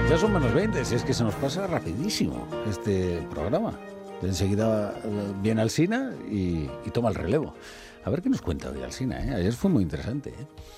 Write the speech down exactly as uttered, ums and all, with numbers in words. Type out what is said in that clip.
Ya son menos veinte, si es que se nos pasa rapidísimo este programa. Enseguida eh, viene Alsina y, y toma el relevo. A ver qué nos cuenta hoy Alsina, ¿eh? Ayer fue muy interesante, ¿eh?